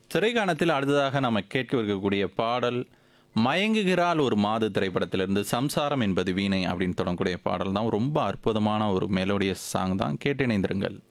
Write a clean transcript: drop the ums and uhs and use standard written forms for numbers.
திரைக்காணத்தில் அடுத்ததாக நம்ம கேட்கவிருக்கக்கூடிய பாடல் மயங்குகிறாள் ஒரு மாது திரைப்படத்திலிருந்து சம்சாரம் என்பது வீணை அப்படின்னு தொடங்கக்கூடிய பாடல் தான் ரொம்ப அற்புதமான ஒரு மெலோடியஸ் சாங் தான் கேட்டு இணைந்திருங்கள்